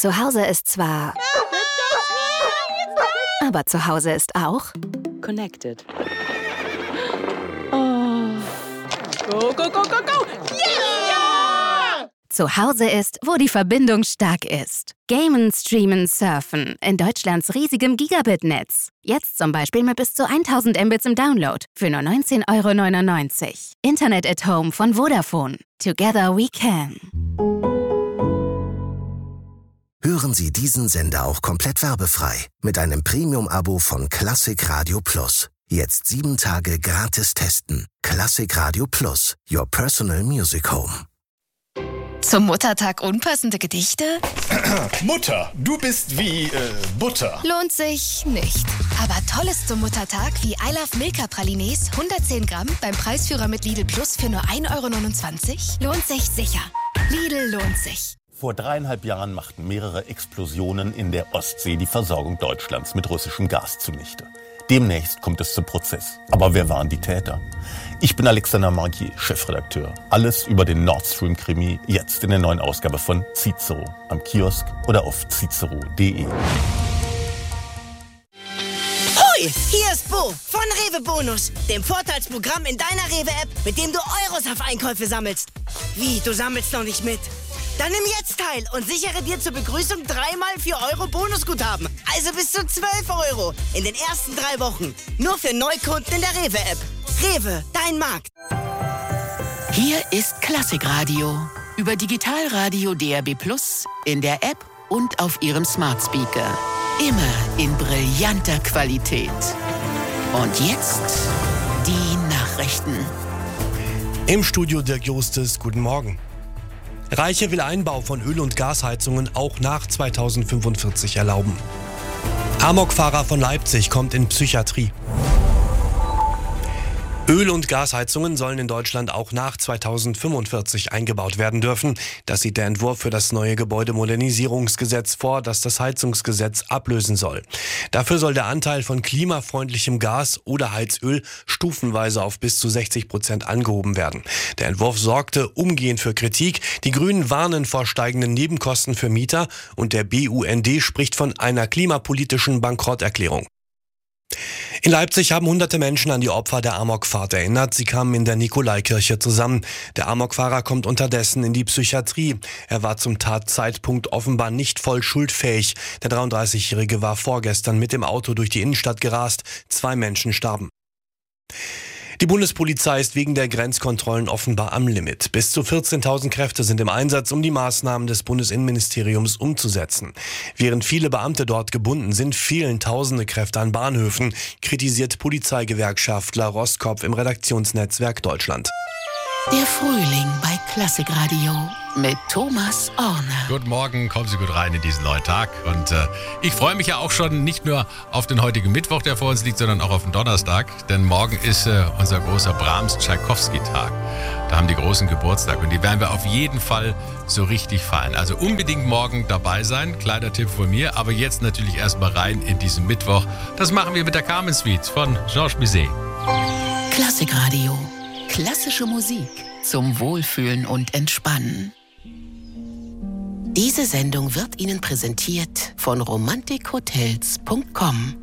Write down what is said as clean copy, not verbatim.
Zu Hause ist zwar... Aber zu Hause ist auch... Connected. Oh. Go, go, go, go, go! Yeah! Zu Hause ist, wo die Verbindung stark ist. Gamen, streamen, surfen. In Deutschlands riesigem Gigabit-Netz. Jetzt zum Beispiel mit bis zu 1000 Mbits im Download. Für nur 19,99 €. Internet at Home von Vodafone. Together we can. Hören Sie diesen Sender auch komplett werbefrei mit einem Premium-Abo von Classic Radio Plus. Jetzt 7 Tage gratis testen. Classic Radio Plus, your personal music home. Zum Muttertag unpassende Gedichte? Mutter, du bist wie Butter. Lohnt sich nicht. Aber Tolles zum Muttertag wie I Love Milka Pralines, 110 Gramm beim Preisführer mit Lidl Plus für nur 1,29 €. Lohnt sich sicher. Lidl lohnt sich. Vor 3,5 Jahren machten mehrere Explosionen in der Ostsee die Versorgung Deutschlands mit russischem Gas zunichte. Demnächst kommt es zum Prozess. Aber wer waren die Täter? Ich bin Alexander Margier, Chefredakteur. Alles über den Nord Stream-Krimi jetzt in der neuen Ausgabe von Cicero. Am Kiosk oder auf cicero.de. Hoi, hier ist Bo von Rewe Bonus, dem Vorteilsprogramm in deiner Rewe-App, mit dem du Euros auf Einkäufe sammelst. Wie, du sammelst noch nicht mit? Dann nimm jetzt teil und sichere dir zur Begrüßung 3x 4 € Bonusguthaben. Also bis zu 12 € in den ersten 3 Wochen. Nur für Neukunden in der Rewe-App. Rewe, dein Markt. Hier ist Klassikradio. Über Digitalradio DAB+, in der App und auf Ihrem Smart Speaker. Immer in brillanter Qualität. Und jetzt die Nachrichten. Im Studio Dirk Justes, guten Morgen. Reiche will Einbau von Öl- und Gasheizungen auch nach 2045 erlauben. Amokfahrer von Leipzig kommt in Psychiatrie. Öl- und Gasheizungen sollen in Deutschland auch nach 2045 eingebaut werden dürfen. Das sieht der Entwurf für das neue Gebäudemodernisierungsgesetz vor, das das Heizungsgesetz ablösen soll. Dafür soll der Anteil von klimafreundlichem Gas oder Heizöl stufenweise auf bis zu 60% angehoben werden. Der Entwurf sorgte umgehend für Kritik. Die Grünen warnen vor steigenden Nebenkosten für Mieter und der BUND spricht von einer klimapolitischen Bankrotterklärung. In Leipzig haben hunderte Menschen an die Opfer der Amokfahrt erinnert. Sie kamen in der Nikolaikirche zusammen. Der Amokfahrer kommt unterdessen in die Psychiatrie. Er war zum Tatzeitpunkt offenbar nicht voll schuldfähig. Der 33-Jährige war vorgestern mit dem Auto durch die Innenstadt gerast. 2 Menschen starben. Die Bundespolizei ist wegen der Grenzkontrollen offenbar am Limit. Bis zu 14.000 Kräfte sind im Einsatz, um die Maßnahmen des Bundesinnenministeriums umzusetzen. Während viele Beamte dort gebunden sind, fehlen tausende Kräfte an Bahnhöfen, kritisiert Polizeigewerkschaftler Rostkopf im Redaktionsnetzwerk Deutschland. Der Frühling bei Klassikradio mit Thomas Orner. Guten Morgen, kommen Sie gut rein in diesen neuen Tag. Und ich freue mich ja auch schon nicht nur auf den heutigen Mittwoch, der vor uns liegt, sondern auch auf den Donnerstag. Denn morgen ist unser großer Brahms-Tschaikowski-Tag. Da haben die Großen Geburtstag und die werden wir auf jeden Fall so richtig feiern. Also unbedingt morgen dabei sein. Kleiner Tipp von mir. Aber jetzt natürlich erstmal rein in diesen Mittwoch. Das machen wir mit der Carmen Suite von Georges Bizet. Klassikradio. Klassische Musik zum Wohlfühlen und Entspannen. Diese Sendung wird Ihnen präsentiert von romantikhotels.com.